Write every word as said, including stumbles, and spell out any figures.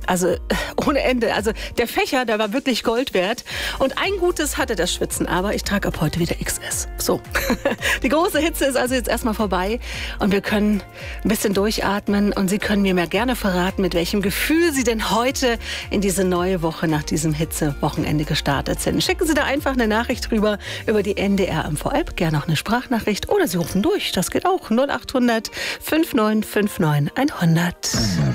Also ohne Ende. Also der Fächer, der war wirklich Gold wert. Und ein Gutes hatte das Schwitzen, aber ich trage ab heute wieder X S. So, die große Hitze ist also jetzt erstmal vorbei und wir können ein bisschen durchatmen und Sie können mir mehr gerne verraten, mit welchem Gefühl Sie denn heute in diese neue Woche nach diesem Hitzewochenende gestartet sind. Schicken Sie da einfach eine Nachricht rüber über die N D R M V-App, gerne auch eine Sprachnachricht oder Sie rufen durch, das geht auch, null acht hundert fünfundneunzig neunundfünfzig neunhundert.